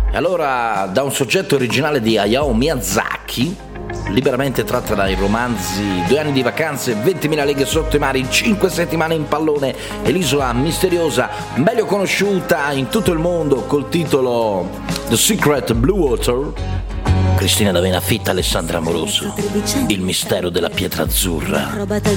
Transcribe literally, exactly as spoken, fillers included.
E allora, da un soggetto originale di Hayao Miyazaki, liberamente tratta dai romanzi Due anni di vacanze, ventimila leghe sotto i mari, cinque settimane in pallone e l'isola misteriosa, meglio conosciuta in tutto il mondo col titolo The Secret Blue Water, Cristina D'Avena fitta Alessandra Amoroso, Il mistero della pietra azzurra.